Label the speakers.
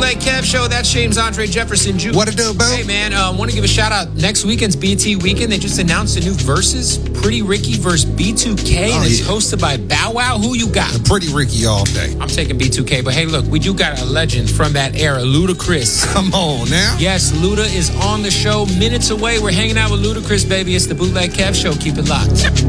Speaker 1: Bootleg Kev Show. That's James Andre Jefferson Jr.
Speaker 2: What it do, bro?
Speaker 1: Hey, man, want to give a shout out. Next weekend's BT Weekend. They just announced a new Versus. Pretty Ricky versus B2K. And it's hosted by Bow Wow. Who you got?
Speaker 2: Pretty Ricky all day.
Speaker 1: I'm taking B2K. But hey, look, we do got a legend from that era, Ludacris.
Speaker 2: Come on now.
Speaker 1: Yes, Luda is on the show. Minutes away. We're hanging out with Ludacris, baby. It's the Bootleg Kev Show. Keep it locked.